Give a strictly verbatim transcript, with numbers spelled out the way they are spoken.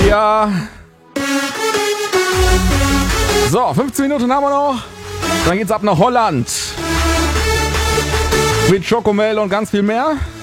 Ja. So, fünfzehn Minuten haben wir noch. Dann geht's ab nach Holland. Mit Schocomel und ganz viel mehr.